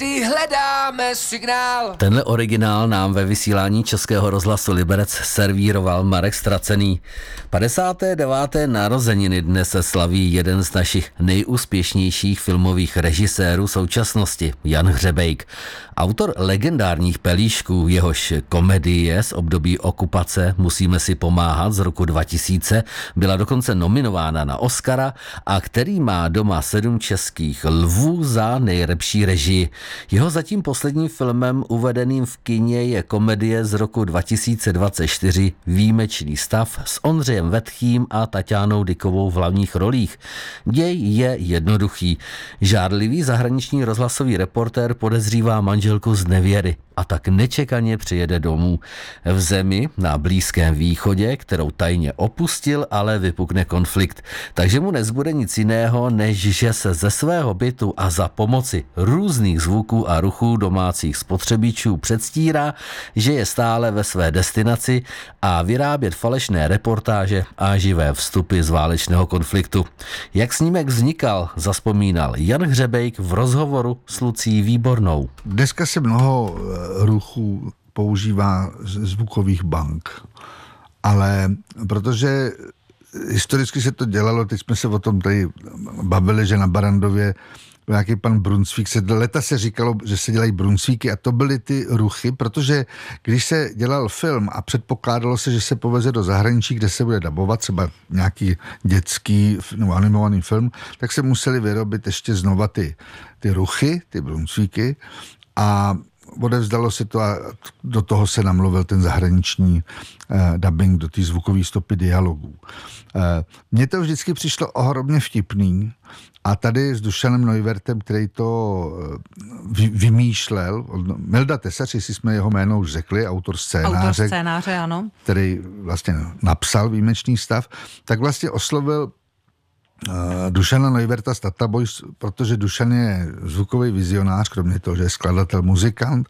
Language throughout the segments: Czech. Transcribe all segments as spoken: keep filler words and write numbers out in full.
kdy hledáme signál. Tenhle originál nám ve vysílání Českého rozhlasu Liberec servíroval Marek Stracený. padesáté deváté narozeniny dnes se slaví jeden z našich nejúspěšnějších filmových režisérů současnosti, Jan Hřebejk. Autor legendárních Pelíšků, jehož komedie z období okupace Musíme si pomáhat z roku dva tisíce byla dokonce nominována na Oscara a který má doma sedm českých lvů za nejlepší režii. Jeho zatím posledním filmem uvedeným v kině je komedie z roku dva tisíce dvacet čtyři Výjimečný stav s Ondřejem Vetchým a Taťánou Dykovou v hlavních rolích. Děj je jednoduchý. Žárlivý zahraniční rozhlasový reportér podezřívá manželku z nevěry a tak nečekaně přijede domů. V zemi na Blízkém východě, kterou tajně opustil, ale vypukne konflikt. Takže mu nezbude nic jiného, než že se ze svého bytu a za pomoci různých zvuků a ruchů domácích spotřebičů předstírá, že je stále ve své destinaci a vyrábět falešné reportáže a živé vstupy z válečného konfliktu. Jak snímek vznikal, zavzpomínal Jan Hřebejk v rozhovoru s Lucí Výbornou. Dneska se mnoho ruchů používá zvukových bank, ale protože historicky se to dělalo, teď jsme se o tom tady bavili, že na Barandově nějaký pan Brunsvík, se leta se říkalo, že se dělají Brunsvíky a to byly ty ruchy, protože když se dělal film a předpokládalo se, že se poveze do zahraničí, kde se bude dabovat třeba nějaký dětský nebo animovaný film, tak se museli vyrobit ještě znova ty, ty ruchy, ty Brunsvíky a odevzdalo se to a do toho se namluvil ten zahraniční eh, dubbing, do té zvukové stopy dialogů. Eh, Mně to vždycky přišlo ohromně vtipný a tady s Dušanem Neuwirtem, který to vy, vymýšlel, Milda Tesař, jestli jsme jeho jméno už řekli, autor scénáře, autor scénáře, ano, který vlastně napsal Výjimečný stav, tak vlastně oslovil Uh, Dušana Neuwirta z Tata Boys, protože Dušan je zvukový vizionář, kromě toho, že je skladatel, muzikant.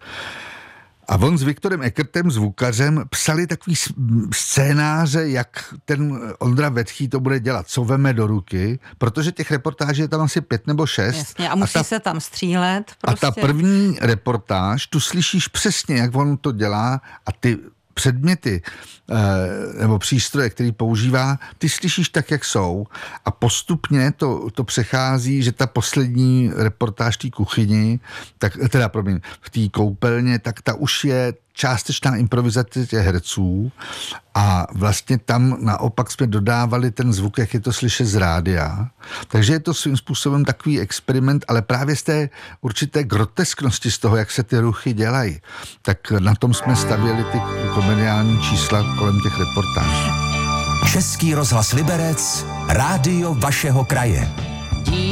A on s Viktorem Eckertem, zvukařem, psali takový scénáře, jak ten Ondra Vetchý to bude dělat, co veme do ruky, protože těch reportáží je tam asi pět nebo šest. Jasně, a musí a ta, se tam střílet. Prostě. A ta první reportáž, tu slyšíš přesně, jak on to dělá a ty předměty nebo přístroje, který používá, ty slyšíš tak, jak jsou a postupně to, to přechází, že ta poslední reportáž té kuchyni, tak, teda promiň, v té koupelně, tak ta už je částečná improvizace těch herců a vlastně tam naopak jsme dodávali ten zvuk, jak je to slyšet z rádia. Takže je to svým způsobem takový experiment, ale právě z té určité grotesknosti z toho, jak se ty ruchy dělají, tak na tom jsme stavěli ty komediální čísla kolem těch reportáží. Český rozhlas Liberec, rádio vašeho kraje.